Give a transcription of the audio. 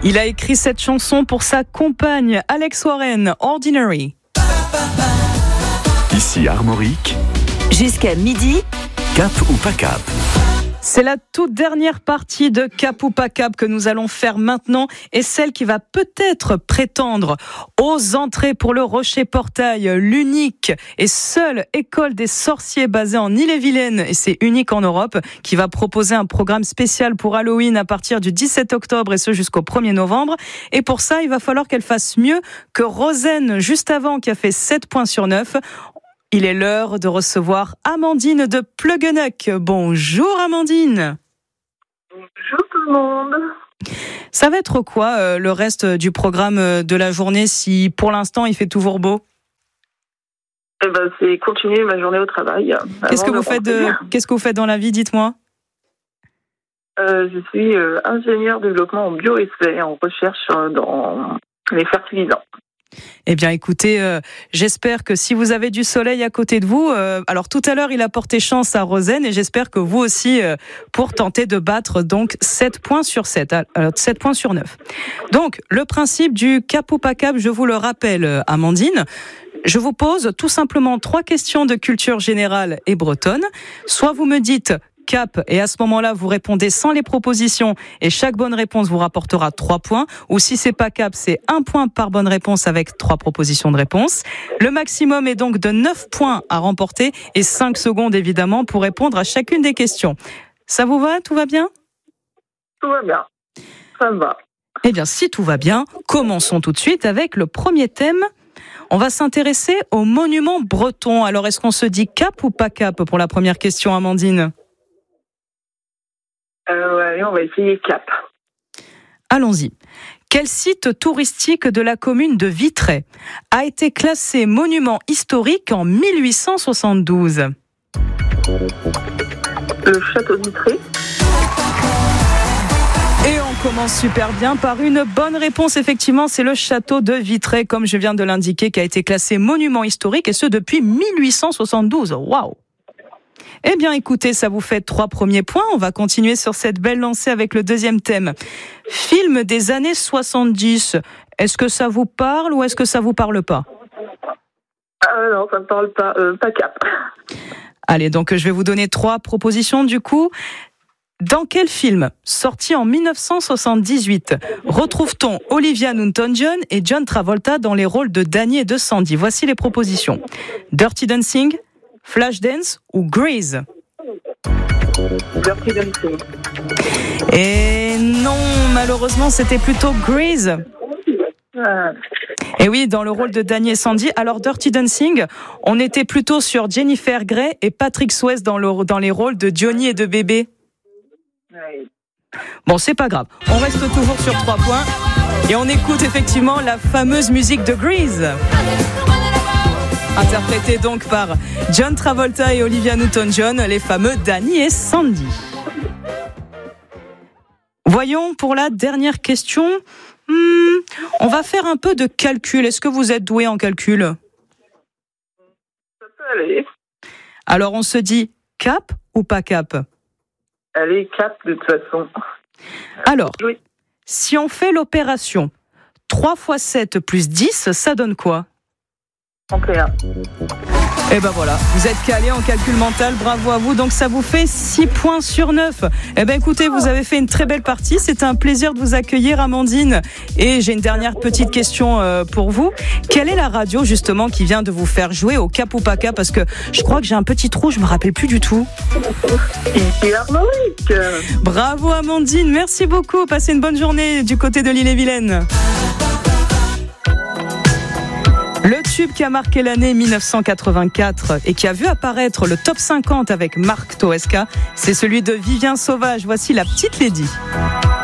Il a écrit cette chanson pour sa compagne Alex Warren, Ordinary. Ici Armorique. Jusqu'à midi. Cap ou pas cap? C'est la toute dernière partie de Cap ou pas cap que nous allons faire maintenant et celle qui va peut-être prétendre aux entrées pour le Rocher Portail, l'unique et seule école des sorciers basée en Ille-et-Vilaine, et c'est unique en Europe, qui va proposer un programme spécial pour Halloween à partir du 17 octobre et ce jusqu'au 1er novembre. Et pour ça, il va falloir qu'elle fasse mieux que Rosen juste avant qui a fait 7 points sur 9. Il est l'heure de recevoir Amandine de Pluggenuck. Bonjour Amandine. Bonjour tout le monde. Ça va être quoi le reste du programme de la journée si pour l'instant il fait toujours beau? C'est continuer ma journée au travail. Qu'est-ce que vous faites dans la vie, dites-moi? Je suis ingénieur développement en bioessai, en recherche dans les fertilisants. Eh bien, écoutez, j'espère que si vous avez du soleil à côté de vous, alors tout à l'heure, il a porté chance à Rosen et j'espère que vous aussi, pour tenter de battre donc 7 points sur 7, 7 points sur 9. Donc, le principe du cap ou pas cap, je vous le rappelle, Amandine. Je vous pose tout simplement 3 questions de culture générale et bretonne. Soit vous me dites cap et à ce moment-là vous répondez sans les propositions et chaque bonne réponse vous rapportera 3 points, ou si c'est pas cap, c'est 1 point par bonne réponse avec 3 propositions de réponse. Le maximum est donc de 9 points à remporter et 5 secondes évidemment pour répondre à chacune des questions. Ça vous va? Tout va bien? Tout va bien, ça va. Eh bien, si tout va bien, commençons tout de suite avec le premier thème. On va s'intéresser aux monuments bretons. Alors, est-ce qu'on se dit cap ou pas cap pour la première question, Amandine? Allez, on va essayer cap. Allons-y. Quel site touristique de la commune de Vitré a été classé monument historique en 1872? Le château de Vitré. Et on commence super bien par une bonne réponse. Effectivement, c'est le château de Vitré, comme je viens de l'indiquer, qui a été classé monument historique, et ce depuis 1872. Waouh! Eh bien, écoutez, ça vous fait 3 premiers points. On va continuer sur cette belle lancée avec le deuxième thème. Film des années 70. Est-ce que ça vous parle ou est-ce que ça vous parle pas? Non, ça me parle pas. Pas cap. Allez, donc je vais vous donner 3 propositions du coup. Dans quel film, sorti en 1978, retrouve-t-on Olivia Newton-John et John Travolta dans les rôles de Danny et de Sandy? Voici les propositions. Dirty Dancing, Flashdance ou Grease? Dirty Dancing. Et non, malheureusement, c'était plutôt Grease. Et oui, dans le rôle de Danny et Sandy. Alors, Dirty Dancing, on était plutôt sur Jennifer Grey et Patrick Swayze dans les rôles de Johnny et de Bébé. Bon, c'est pas grave. On reste toujours sur 3 points. Et on écoute effectivement la fameuse musique de Grease, interprétée donc par John Travolta et Olivia Newton-John, les fameux Danny et Sandy. Voyons pour la dernière question. On va faire un peu de calcul. Est-ce que vous êtes doué en calcul? Ça peut aller. Alors on se dit cap ou pas cap? Allez, cap de toute façon. Alors, oui. Si on fait l'opération 3 x 7 plus 10, ça donne quoi? 31. Et ben voilà, vous êtes calé en calcul mental, bravo à vous. Donc ça vous fait 6 points sur 9. Eh ben écoutez, vous avez fait une très belle partie. C'était un plaisir de vous accueillir, Amandine. Et j'ai une dernière petite question pour vous. Quelle est la radio justement qui vient de vous faire jouer au cap ou pas cap? Parce que je crois que j'ai un petit trou, je me rappelle plus du tout. Ici Armorique. Bravo Amandine, merci beaucoup. Passez une bonne journée du côté de l'Ille-et-Vilaine. Le tube qui a marqué l'année 1984 et qui a vu apparaître le top 50 avec Marc Toesca, c'est celui de Vivien Sauvage. Voici La Petite Lady.